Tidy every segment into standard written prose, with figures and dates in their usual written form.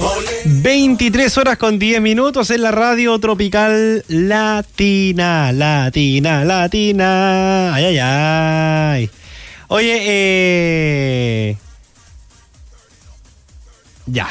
23 horas con 10 minutos en la radio tropical latina. Ay, ay, ay. Oye, ya.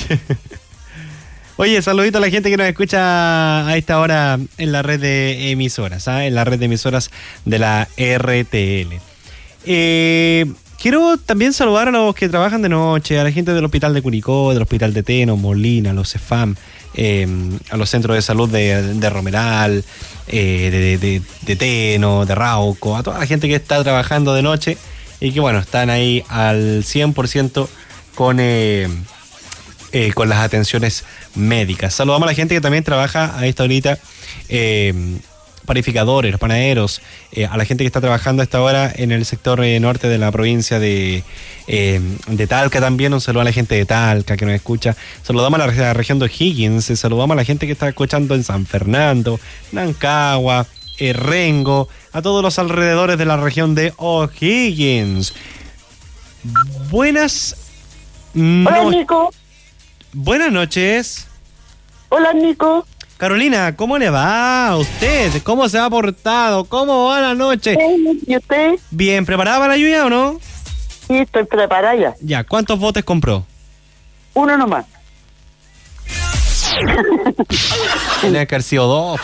Oye, saludito a la gente que nos escucha a esta hora en la red de emisoras, en la red de emisoras de la RTL. Quiero también saludar a los que trabajan de noche, a la gente del Hospital de Curicó, del Hospital de Teno, Molina, a los CEFAM, a los centros de salud de Romeral, de Teno, de Rauco, a toda la gente que está trabajando de noche y que, bueno, están ahí al 100% con las atenciones médicas. Saludamos a la gente que también trabaja a esta horita, panificadores, los panaderos, a la gente que está trabajando a esta hora en el sector norte de la provincia de Talca también. Un saludo a la gente de Talca que nos escucha. Saludamos a la región de O'Higgins, saludamos a la gente que está escuchando en San Fernando, Nancagua, Rengo, a todos los alrededores de la región de O'Higgins. Hola, Nico. Buenas noches. Hola, Nico. Carolina, ¿cómo le va a usted? ¿Cómo se ha portado? ¿Cómo va la noche? ¿Y usted? Bien, ¿preparada para la lluvia o no? Sí, estoy preparada ya. Ya, ¿cuántos botes compró? Uno nomás. Tiene que haber sido dos.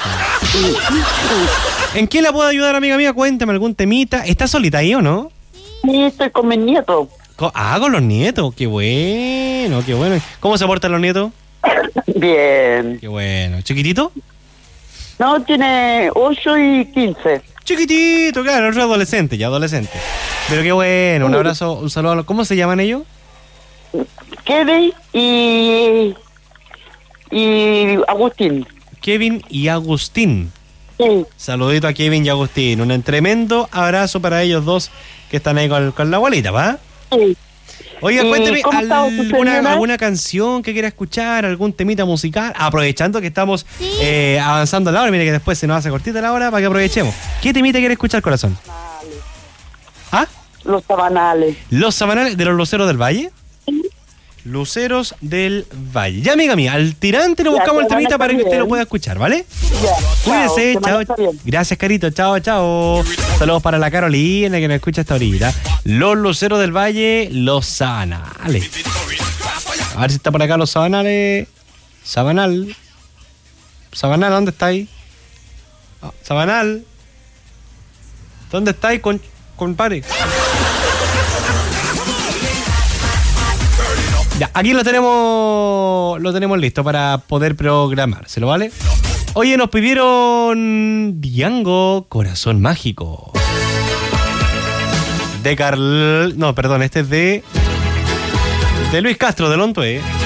¿En qué la puedo ayudar, amiga mía? Cuéntame algún temita. ¿Está solita ahí o no? Sí, estoy con mis nietos. Con los nietos. Qué bueno, qué bueno. ¿Cómo se portan los nietos? Bien. Qué bueno. ¿Chiquitito? No, tiene 8 y 15. Chiquitito, claro, es adolescente, ya adolescente. Pero qué bueno, un abrazo, un saludo. ¿Cómo se llaman ellos? Kevin y Agustín. Kevin y Agustín. Sí. Saludito a Kevin y Agustín. Un tremendo abrazo para ellos dos que están ahí con la abuelita, ¿va? Sí. Oiga, cuénteme alguna canción que quiera escuchar, algún temita musical, aprovechando que estamos avanzando la hora. Mire que después se nos hace cortita la hora para que aprovechemos. ¿Qué temita quiere escuchar, corazón? ¿Ah? Los Sabanales. ¿Los Sabanales de los Luceros del Valle? Sí. Luceros del Valle. Ya, amiga mía, al tirante le buscamos el temita para que usted lo pueda escuchar, ¿vale? Ya. Cuídese, chao. Gracias, Carito, chao, chao. Saludos para la Carolina que nos escucha hasta ahorita. Los Luceros del Valle, los Sabanales. A ver si está por acá los Sabanales. Sabanal, ¿dónde está ahí? Sabanal. ¿Dónde está ahí, compadre? Ya, aquí lo tenemos listo para poder programárselo, ¿vale? Oye, nos pidieron Diango, Corazón Mágico. Este es de Luis Castro, de Lontué.